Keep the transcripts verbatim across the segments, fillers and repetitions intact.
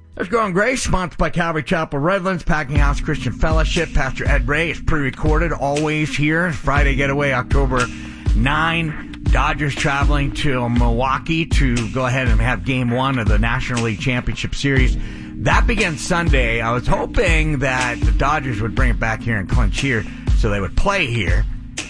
There's Growing Grace, sponsored by Calvary Chapel Redlands, Packing House Christian Fellowship. Pastor Ed Ray is pre-recorded, always here. Friday getaway, October ninth. Dodgers traveling to Milwaukee to go ahead and have game one of the National League Championship Series. That begins Sunday. I was hoping that the Dodgers would bring it back here and clinch here so they would play here.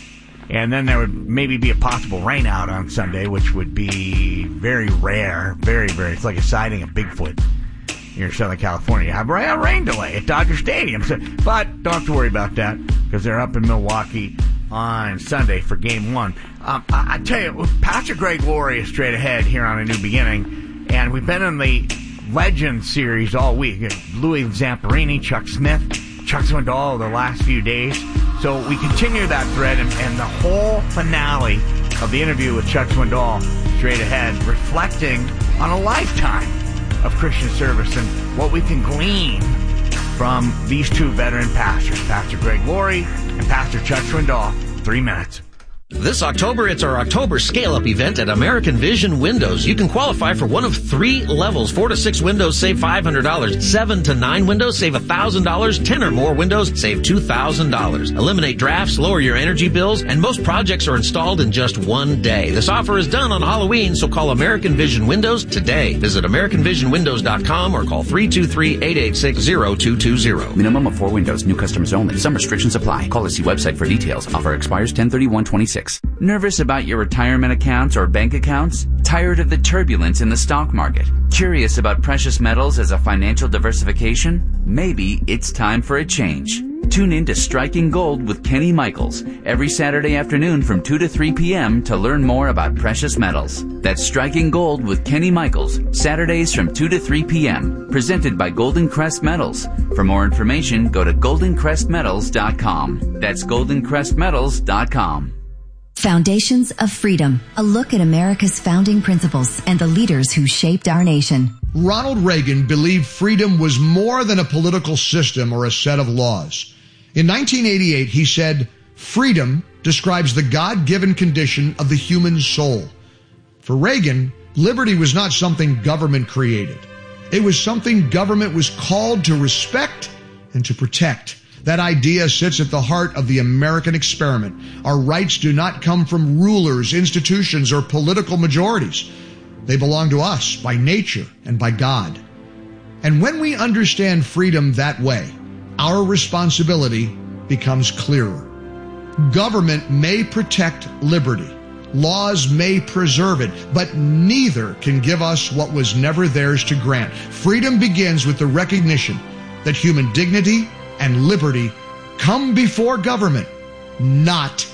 And then there would maybe be a possible rain out on Sunday, which would be very rare. Very, very. It's like a sighting of Bigfoot here in Southern California. Have a rain delay at Dodger Stadium. So, but don't have to worry about that because they're up in Milwaukee on Sunday for game one. Um, I, I tell you, Pastor Greg Laurie is straight ahead here on A New Beginning. And we've been in the Legend series all week. Louis Zamperini, Chuck Smith, Chuck Swindoll the last few days. So we continue that thread, and, and the whole finale of the interview with Chuck Swindoll straight ahead, reflecting on a lifetime of Christian service and what we can glean from these two veteran pastors, Pastor Greg Laurie and Pastor Chuck Swindoll. Three minutes. This October, it's our October Scale-Up event at American Vision Windows. You can qualify for one of three levels. Four to six windows, save five hundred dollars. Seven to nine windows, save one thousand dollars. Ten or more windows, save two thousand dollars. Eliminate drafts, lower your energy bills, and most projects are installed in just one day. This offer is done on Halloween, so call American Vision Windows today. Visit american vision windows dot com or call three two three, eight eight six, zero two two zero. Minimum of four windows. New customers only. Some restrictions apply. Call or see website for details. Offer expires ten thirty-one twenty-six. Nervous about your retirement accounts or bank accounts? Tired of the turbulence in the stock market? Curious about precious metals as a financial diversification? Maybe it's time for a change. Tune in to Striking Gold with Kenny Michaels every Saturday afternoon from two to three p.m. to learn more about precious metals. That's Striking Gold with Kenny Michaels, Saturdays from two to three p.m. Presented by Golden Crest Metals. For more information, go to golden crest metals dot com. That's golden crest metals dot com. Foundations of Freedom, a look at America's founding principles and the leaders who shaped our nation. Ronald Reagan believed freedom was more than a political system or a set of laws. In nineteen eighty-eight, he said, "Freedom describes the God-given condition of the human soul." For Reagan, liberty was not something government created. It was something government was called to respect and to protect. That idea sits at the heart of the American experiment. Our rights do not come from rulers, institutions, or political majorities. They belong to us by nature and by God. And when we understand freedom that way, our responsibility becomes clearer. Government may protect liberty. Laws may preserve it, but neither can give us what was never theirs to grant. Freedom begins with the recognition that human dignity and liberty come before government, not